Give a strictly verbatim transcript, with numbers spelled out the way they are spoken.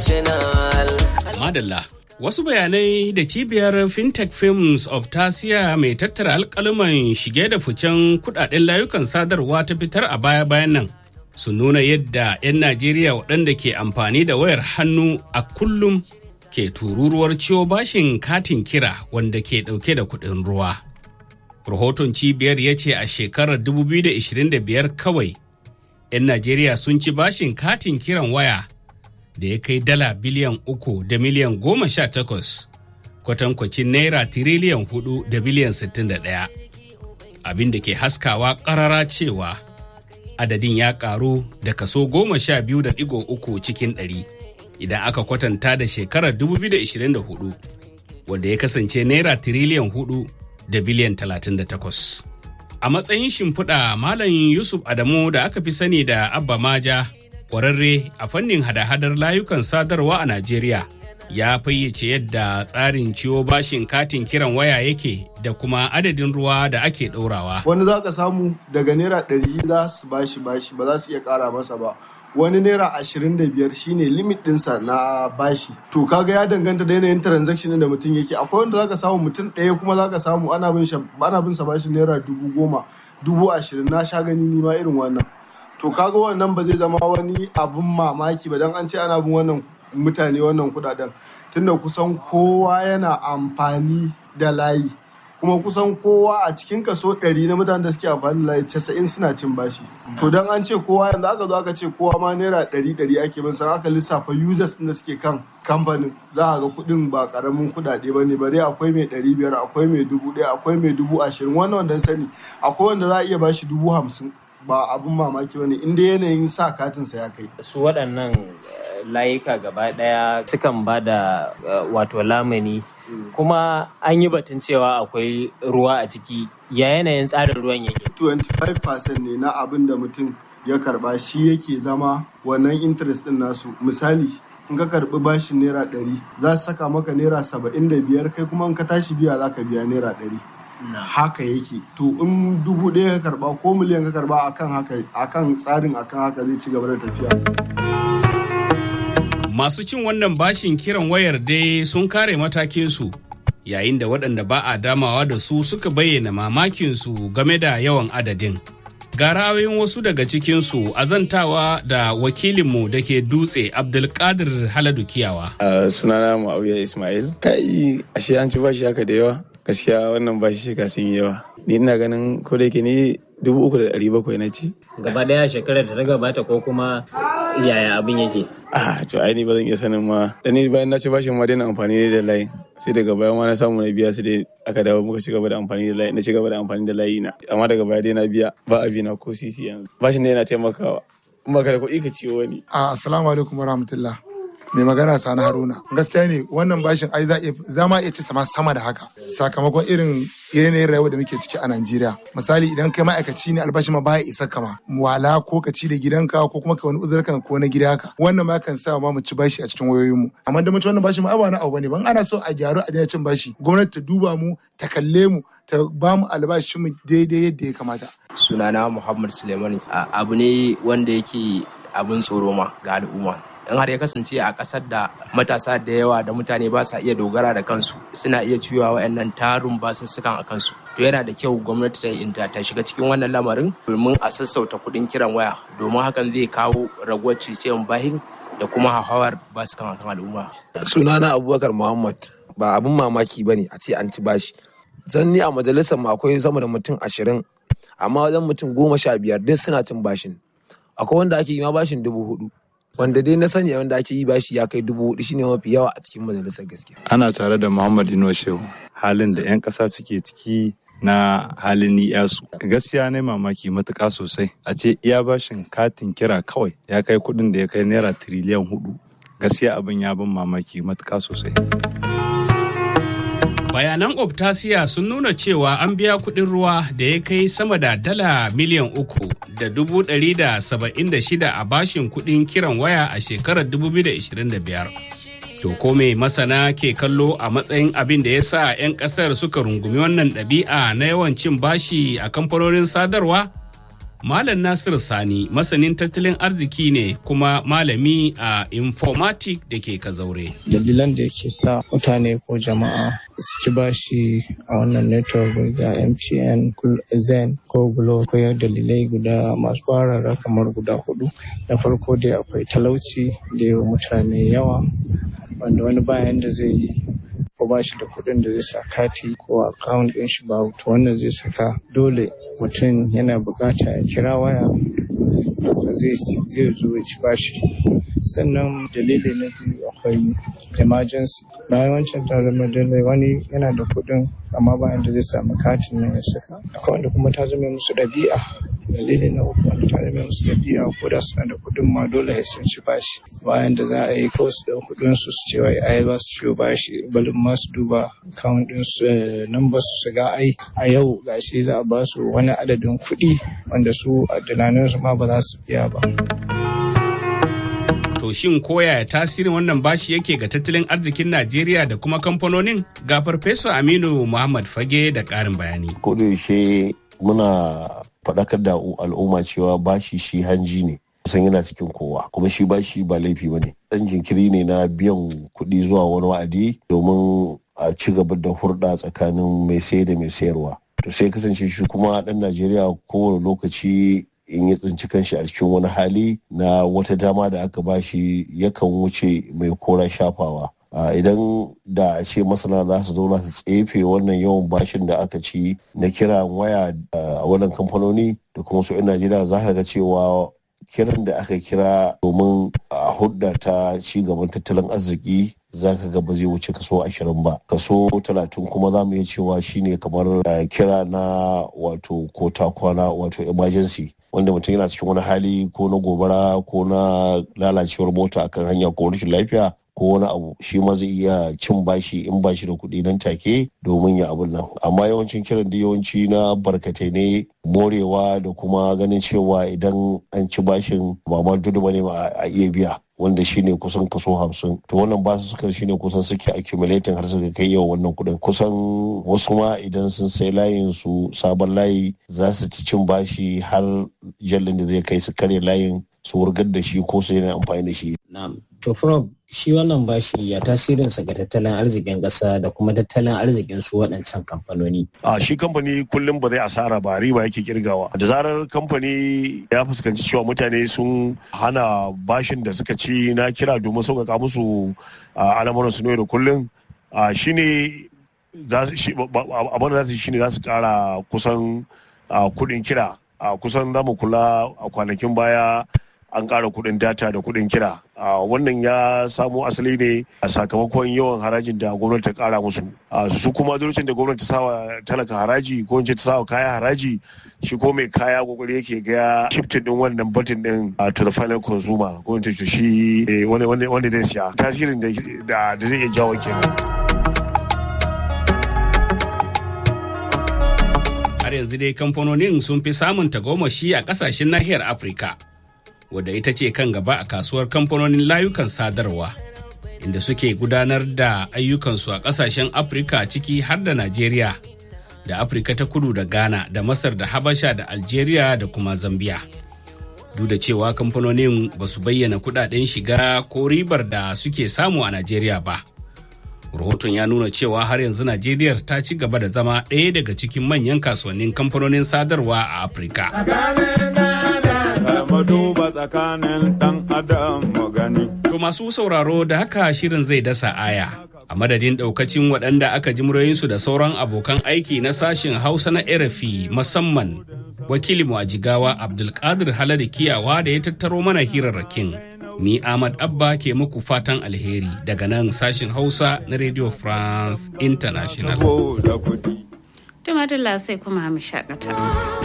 international. Madalla. Wasu bayanai da cibiyar Fintech Films of Tasiya mai tattara alƙaluman shige da ficen kudaden layukan sadarwa ta fitar a baya-bayan nan su nuna yadda 'yan Najeriya waɗanda ke amfani da wayar hannu a kullum ke tururuwar ciwo bashin katin kira wanda ke ɗauke da kuɗin ruwa. Rahoton cibiyar ya ce a shekarar dubu biyu da ashirin da biyar kawai 'yan Najeriya sun ci bashin katin kiran waya da ya kai dala biliyan uku da miliyan goma sha takwas, kwatankwacin naira tiriliyan hudu da biliyan sittin da ɗaya. Abin da ke haskawa ƙarara cewa adadin ya ƙaru da kaso goma sha biyu da ɗigo uku cikin ɗari idan aka kwatanta da shekarar dubu biyu da ashirin da hudu, wanda ya kasance naira tiriliyan hudu da biliyan talatin da takwas. A matsayin shimfiɗa, Malam Yusuf Adamu da aka fi sani da Abba Maja, kwararre a fannin hada-hadar layukan sadarwa a Najeriya, ya fayyace yadda tsarin ciwo bashin katin kiran waya yake da kuma adadin ruwa da ake ɗorawa. Wani za ka samu daga naira ɗari za su bashi bashi ba za su iya ƙara masa ba. Wani naira ashirin da biyar shine limit ɗinsa na bashi. To kaga ya danganta da yanayin transaction da mutum yake. Akwai wanda za ka samu mutum ɗaya kuma za ka samu ana bin sa bashi naira dubu goma, dubu ashirin, na sha gani ni ma irin wannan. To kaga wannan ba zai zama wani abun mamaki ba dan an ce ana bin wannan mutane wannan kudaden, tunda kusan kowa yana amfani da layi, kuma kusan kowa a cikin kaso ɗari na mutanen da suke amfani da layi casa'in suna cin bashi. To dan an ce kowa yanzu aka zo aka ce kowa ma naira ɗari ɗari ake bin san aka lissafa users da suke kan kamfanin za a ga kuɗin ba ƙaramin kuɗaɗe ba ne, bare akwai mai ɗari biyar, akwai mai dubu ɗaya, akwai mai dubu ashirin, wannan wanda sani akwai wanda za a iya bashi dubu hamsin. Ba abun mamaki bane inda yanayin sa katinsa ya kai. Su waɗannan layuka gaba ɗaya sukan ba da wato lamani, kuma an yi batun cewa akwai ruwa a ciki, ya yanayin tsarin ruwan yake? twenty-five percent ne na abin da mutum ya karba shi yake zama wannan interest ɗin nasu. Misali, in ka karbi bashin naira ɗari za su saka maka naira saba'in da biyar, kai kuma in ka tashi biya za ka biya naira ɗari. Haka yake. To in dubu ɗaya ka karba ko miliyan ka karba akan haka, akan tsarin akan haka zai ci gaba da tafiya. Masu cin wannan bashin kiran wayar dai sun kare matakinsu, yayin da waɗanda ba a damawa da su suka bayyana mamakinsu game da yawan adadin. Ga ra'ayoyin wasu daga cikinsu azantawa da wakilinmu da ke Dutse, Abdulkadir Haladu Kiyawa. Uh, sunana Muawiya Ismail. Kai ashe an ci bashi haka da yawa. Gaskiya wannan bashi shika sun yi yawa. Ni ina ganin ko da yake ni dubu uku da ɗari bakwai na ci. Gaba daya shekarar da ta gabata ko kuma yaya abin yake? Ah, to ai ni ba zan iya sanin ma. Da ni bayan na ci bashin ma daina amfani da layi. Sai daga baya ma na samu na biya su dai aka dawo muka ci gaba da amfani da layi. Na ci gaba da amfani da layi na. Amma daga baya dai na biya ba a biya na ko sisi yanzu. Bashin ne yana taimakawa. In ba ka da kuɗi ka ciwo wani. Ah, assalamu alaikum warahmatullah. Mai magana Sani Haruna. Gaskiya ne wannan bashin ai za ma iya ci sama sama da haka sakamakon irin yanayin rayuwa da muke ciki a Najeriya. Misali idan kai ma'aikaci ne albashin ma baya isa kama wala ko ka ci da gidanka ko kuma ka wani uzurkan ko na gida haka. Wannan ma kan sa ma mu ci bashi a cikin wayoyinmu. Amma da mu ci wannan bashin ma ba na abu bane ban ana so a gyaru a daina cin bashi. Gwamnati ta duba mu, ta kalle mu, ta ba mu albashin mu daidai yadda ya kamata. Sunana Muhammad Suleiman. Abu ne wanda yake abin tsoro ma ga al'umma. In har ya kasance a ƙasar da matasa da yawa da mutane ba sa iya dogara da kansu, suna iya ciwa wa'annan tarin basussukan a kansu. To yana da kyau gwamnati ta inta ta shiga cikin wannan lamarin domin a sassauta kuɗin kiran waya, domin hakan zai kawo raguwar ciciyan bahin da kuma hauhawar basukan akan al'umma. Sunana Abubakar Muhammad. Ba abin mamaki bane a ce an ci bashi. Zan ni a majalisar mu akwai sama da mutum ashirin, amma wajen mutum goma sha biyar duk suna cin bashin. Akwai wanda ake yi ma bashin dubu hudu. Wanda dai na sani wanda ake yi bashi ya kai dubu hudu shine mafi yawa a cikin majalisar gaskiya. Ana tare da Muhammad Ino Shehu. Halin da 'yan ƙasa suke ciki na halin ni'yasu. Gaskiya ne mamaki matuƙa sosai. A ce iya bashin katin kira kawai ya kai kuɗin da ya kai naira tiriliyan hudu. Gaskiya abin ya bin mamaki matuƙa sosai. Bayanan Optasiya sun nuna cewa an biya kuɗin ruwa da ya kai sama da dala miliyan uku da dubu ɗari da saba'in da shida a bashin kuɗin kiran waya a shekarar dubu biyu da ashirin da biyar. To ko me masana ke kallo a matsayin abin da ya sa 'yan ƙasar suka rungumi wannan ɗabi'a na yawan cin bashi a kamfanonin sadarwa? Malam Nasiru Sani masanin tattalin arziki ne kuma malami a Informatic da ke Kazaure. Dalilan da yake sa mutane ko jama'a su ci bashi a wannan network ga M T N, Zen ko Glo akwai dalilai guda masu kwarara kamar guda hudu. Na farko dai akwai talauci da yawa mutane yawa wanda wani bayan da zai yi ko ba shi da kuɗin da zai sa kati ko account ɗin shi ba, to wannan zai saka dole mutum yana bukata ya kira waya zai zo ya ci bashi. Sannan dalili na biyu akwai emergency. Bayan wancan ta zama dole wani yana da kuɗin amma bayan da zai samu katin nan ya saka. Akwai wanda kuma ta zama musu ɗabi'a. Dalili na uku wanda ta zama musu ɗabi'a ko da suna da kuɗin ma dole sai sun ci bashi. Bayan da za a yi kawai su da kuɗin su su ce wai ai ba su ciwo bashi balin ma su duba account ɗin su number su su ga ai a yau gashi za a ba su wani adadin kuɗi wanda su a tunanin su ma ba za su biya ba. To shin koya tasirin wannan bashi yake ga tattalin arzikin Najeriya da kuma kamfanonin? Ga Farfesa Aminu Muhammad Fage da ƙarin bayani. Ko da yaushe muna faɗakar da al'umma cewa bashi shi hanji ne. Kusan yana cikin kowa kuma shi bashi ba laifi ba ne. Ɗan jinkiri ne na biyan kuɗi zuwa wani wa'adi domin a ci gaba da hurɗa tsakanin mai sayar da mai sayarwa. To sai kasance shi kuma ɗan Najeriya kowane lokaci in ya tsinci kanshi a cikin wani hali na wata dama da aka bashi yakan wuce mai kora shafawa. Idan da a ce masana za su zauna su tsefe wannan yawan bashin da aka ci na kiran waya a wannan kamfanoni da kuma su 'yan Najeriya za ka ga cewa kiran da aka kira domin a hudda ta ci gaban tattalin arziki za ka ga ba zai wuce kaso ashirin ba. Kaso talatin kuma za mu iya cewa shine kamar kira na wato ko ta kwana wato emergency, wanda mutum yana cikin wani hali ko na gobara ko na lalacewar mota akan hanya ko rashin lafiya ko wani abu, shi ma zai iya cin bashi in bashi da kuɗi nan take domin ya abun nan. Amma yawancin kiran da yawanci na barkatai ne, morewa da kuma ganin cewa idan an ci bashin ba ma dudu bane ba a iya biya, wanda shine kusan kaso hamsin. To wannan basu suka shine kusan suke accumulating har suka kai yawan wannan kuɗin. Kusan wasu ma idan sun sai layin su sabon layi za su ci cin bashi har jallin da zai kai su karya layin su wurgar da shi ko su yana amfani da shi. Na'am. To Prof, shi wannan bashi ya tasirinsa ga tattalin arzikin ƙasa da kuma tattalin arzikin su waɗancan kamfanoni. A shi kamfani kullum ba zai asara ba, riba yake kirgawa. Da zarar kamfani ya fuskanci cewa mutane sun hana bashin da suka ci na kira domin sauƙaƙa musu al'amuran su ne da kullum, shi ne abin da za su shi ne za su ƙara kusan kuɗin kira. Kusan za mu kula a kwanakin baya an ƙara kuɗin data da kuɗin kira. Wannan ya samo asali ne a sakamakon yawan harajin da gwamnati ta ƙara musu. Su kuma lokacin da gwamnati ta sawa talaka haraji ko in ce ta sawa kaya haraji, shi ko mai kaya kokari yake ga shifting din wannan button din to the final consumer ko in ce shi wanda zai siya. Tasirin da zai iya jawo kenan. Har yanzu dai kamfanonin sun fi samun tagomashi a kasashen nahiyar Afirka, wadda ita ce kan gaba a kasuwar kamfanonin layukan sadarwa, inda suke gudanar da ayyukansu a kasashen Afirka ciki har da Najeriya, da Afirka ta kudu da Ghana, da Masar da Habasha da Algeria da kuma Zambia. Duk da cewa kamfanonin ba su bayyana kudaden shiga ko ribar da suke samu a Najeriya ba. Rahoton ya nuna cewa har yanzu Najeriya ta ci gaba da zama ɗaya daga cikin manyan kasuwannin kamfanonin sadarwa a Afirka. To masu sauraro da haka shirin zai dasa aya. A madadin ɗaukacin waɗanda aka ji muryoyinsu da sauran abokan aiki na sashen Hausa na R F I, musamman wakilinmu a Jigawa Abdulkadir Haladu Kiyawa da ya tattaro mana hirarrakin. Ni Ahmad Abba ke muku fatan alheri daga nan sashen Hausa na Radio France International. Tumadala sai kuma mu shakata.